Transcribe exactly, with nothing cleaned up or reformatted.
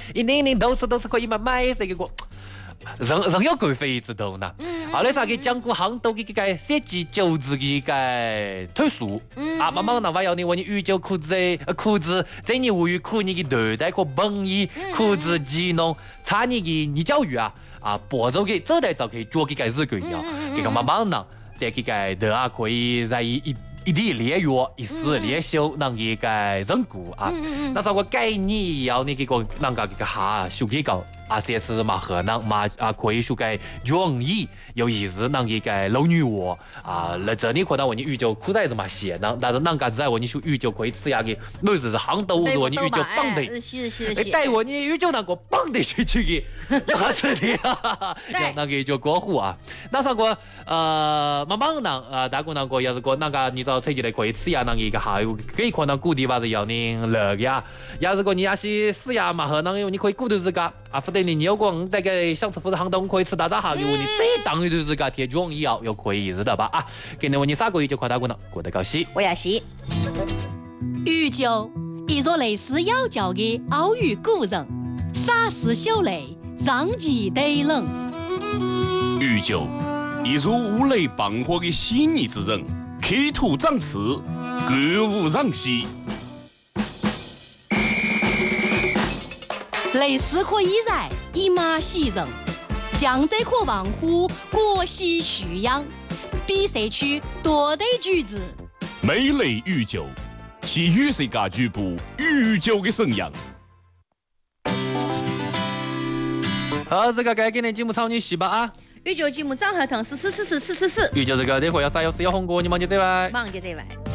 一年年到处都是可以买买这个。人人有贵妃之道呢。后来啥给讲过杭州的这个设计九字的个退书啊，慢慢那话要你问你宇宙裤子裤子，这你无语苦你的对待和本意裤子技能，差你的你教育啊啊，播走给走来就可以做这个日规了，这个慢慢呢，在这个的啊可以在一。一地列月，一时列修，能一个人顾啊。那啥个概念要你这个啷个这个哈修改个啊，这次嘛河南嘛啊可以修改容易有意思，能一个老女娃啊，那这里可能问你宇宙裤子是嘛写呢，但是啷个在问你修宇宙可以吃下个，每次是杭州我问你宇宙绑的， 是是是， 带我你宇宙那个绑的去去的，有啥子的啊？那个就过户啊，那啥个呃慢慢呢啊，大姑那个要是个那个你找。车起来可以吃呀，那一个哈，可可能鼓励吧是要你乐呀。要是个你要是死呀嘛，可能你可以鼓励自个啊，或者你有个那个想吃或者杭东可以吃大闸哈，给你这当然就是个贴中医药又可以知道吧啊？给你问你啥个月就快打过了，过得高兴。 我要洗。 玉酒，一座类似妖教的奥语古人，洒湿秀泪，让其得冷。 玉酒，一座五雷傍火的细腻之人。刻土长刺，歌舞让西。 类似可以然，以马喜人；江浙可望乎，国喜蓄养。比赛区多得举子。 美类玉酒，是与世界局部玉酒的生养。 好，这个该给你节目草你洗吧啊！ 宇宙节目张合成是是是是是是是。 宇宙这个待会要啥有事要红过，你忙就这外。 忙就这外。